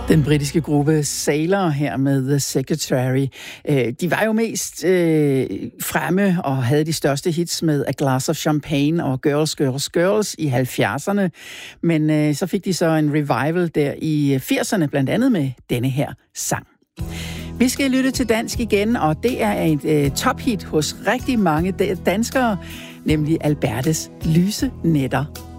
Den britiske gruppe Sailor her med The Secretary. De var jo mest fremme og havde de største hits med A Glass of Champagne og Girls, Girls, Girls i 70'erne. Men så fik de så en revival der i 80'erne, blandt andet med denne her sang. Vi skal lytte til dansk igen, og det er et tophit hos rigtig mange danskere, nemlig Albertes Lyse Nætter.